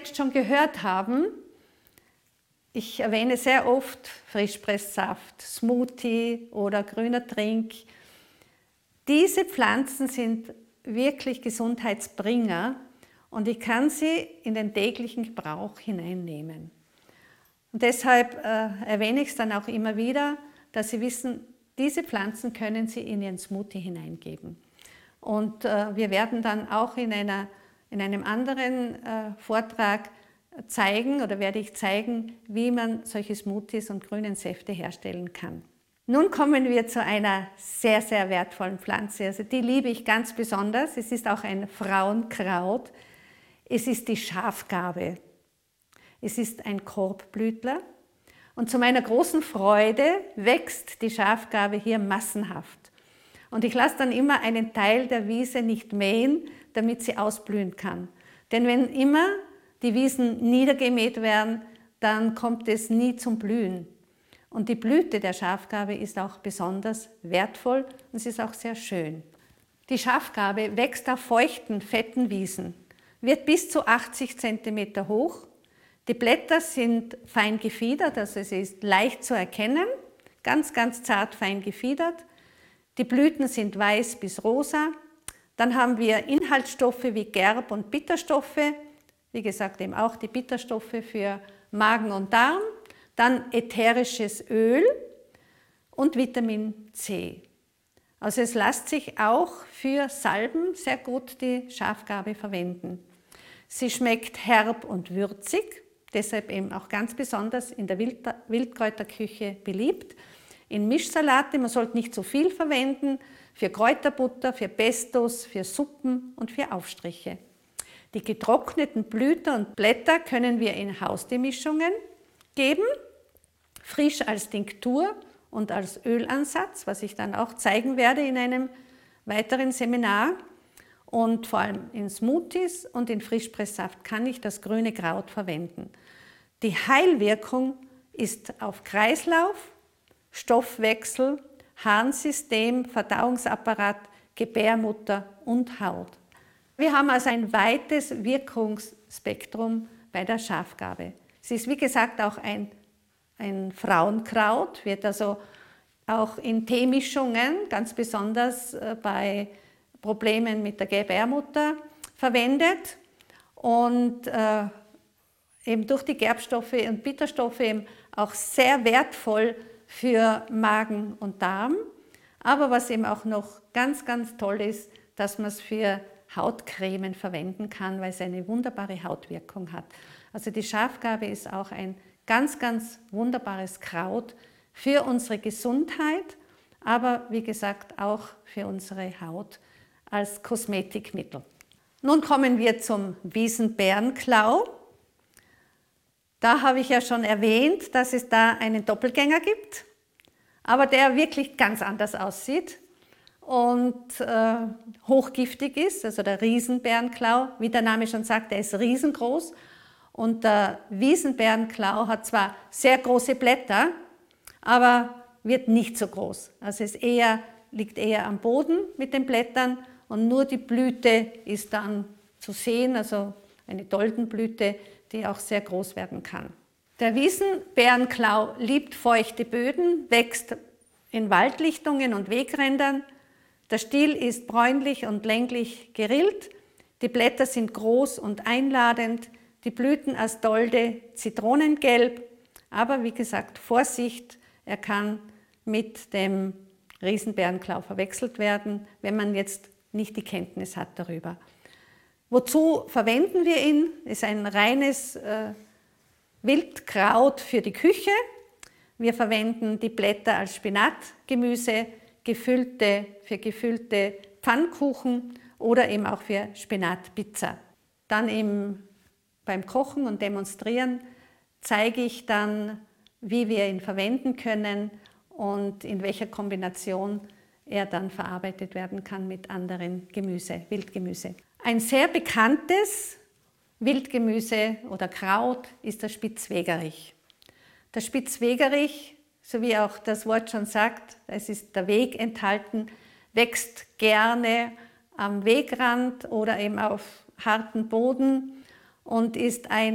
jetzt schon gehört haben, ich erwähne sehr oft Frischpresssaft, Smoothie oder grüner Trink. Diese Pflanzen sind wirklich Gesundheitsbringer und ich kann sie in den täglichen Gebrauch hineinnehmen. Und deshalb erwähne ich es dann auch immer wieder, dass Sie wissen, diese Pflanzen können Sie in Ihren Smoothie hineingeben. Und wir werden dann auch in einem anderen Vortrag zeigen oder werde ich zeigen, wie man solche Smoothies und grünen Säfte herstellen kann. Nun kommen wir zu einer sehr, sehr wertvollen Pflanze. Also die liebe ich ganz besonders. Es ist auch ein Frauenkraut. Es ist die Schafgarbe. Es ist ein Korbblütler. Und zu meiner großen Freude wächst die Schafgarbe hier massenhaft. Und ich lasse dann immer einen Teil der Wiese nicht mähen, damit sie ausblühen kann. Denn wenn immer die Wiesen niedergemäht werden, dann kommt es nie zum Blühen. Und die Blüte der Schafgarbe ist auch besonders wertvoll und sie ist auch sehr schön. Die Schafgarbe wächst auf feuchten, fetten Wiesen, wird bis zu 80 cm hoch. Die Blätter sind fein gefiedert, also es ist leicht zu erkennen, ganz, ganz zart fein gefiedert. Die Blüten sind weiß bis rosa. Dann haben wir Inhaltsstoffe wie Gerb- und Bitterstoffe, wie gesagt eben auch die Bitterstoffe für Magen und Darm. Dann ätherisches Öl und Vitamin C. Also es lässt sich auch für Salben sehr gut die Schafgarbe verwenden. Sie schmeckt herb und würzig, deshalb eben auch ganz besonders in der Wildkräuterküche beliebt. In Mischsalate, man sollte nicht zu viel verwenden, für Kräuterbutter, für Pestos, für Suppen und für Aufstriche. Die getrockneten Blüten und Blätter können wir in Haustiermischungen geben, frisch als Tinktur und als Ölansatz, was ich dann auch zeigen werde in einem weiteren Seminar. Und vor allem in Smoothies und in Frischpresssaft kann ich das grüne Kraut verwenden. Die Heilwirkung ist auf Kreislauf, Stoffwechsel, Harnsystem, Verdauungsapparat, Gebärmutter und Haut. Wir haben also ein weites Wirkungsspektrum bei der Schafgarbe. Sie ist wie gesagt auch ein Frauenkraut, wird also auch in Teemischungen, ganz besonders bei Problemen mit der Gebärmutter verwendet und eben durch die Gerbstoffe und Bitterstoffe eben auch sehr wertvoll für Magen und Darm. Aber was eben auch noch ganz, ganz toll ist, dass man es für Hautcremen verwenden kann, weil es eine wunderbare Hautwirkung hat. Also die Schafgarbe ist auch ein ganz, ganz wunderbares Kraut für unsere Gesundheit, aber wie gesagt auch für unsere Haut als Kosmetikmittel. Nun kommen wir zum Wiesenbärenklau. Da habe ich ja schon erwähnt, dass es da einen Doppelgänger gibt, aber der wirklich ganz anders aussieht und hochgiftig ist, also der Riesenbärenklau. Wie der Name schon sagt, der ist riesengroß. Und der Wiesenbärenklau hat zwar sehr große Blätter, aber wird nicht so groß. Also es liegt eher am Boden mit den Blättern und nur die Blüte ist dann zu sehen, also eine Doldenblüte, die auch sehr groß werden kann. Der Wiesenbärenklau liebt feuchte Böden, wächst in Waldlichtungen und Wegrändern. Der Stiel ist bräunlich und länglich gerillt. Die Blätter sind groß und einladend. Die Blüten als Dolde zitronengelb, aber wie gesagt, Vorsicht, er kann mit dem Riesenbärenklau verwechselt werden, wenn man jetzt nicht die Kenntnis hat darüber. Wozu verwenden wir ihn? Ist ein reines Wildkraut für die Küche. Wir verwenden die Blätter als Spinatgemüse, für gefüllte Pfannkuchen oder eben auch für Spinatpizza. Dann beim Kochen und Demonstrieren zeige ich dann, wie wir ihn verwenden können und in welcher Kombination er dann verarbeitet werden kann mit anderen Wildgemüse. Ein sehr bekanntes Wildgemüse oder Kraut ist der Spitzwegerich. Der Spitzwegerich, so wie auch das Wort schon sagt, es ist der Weg enthalten, wächst gerne am Wegrand oder eben auf harten Boden und ist ein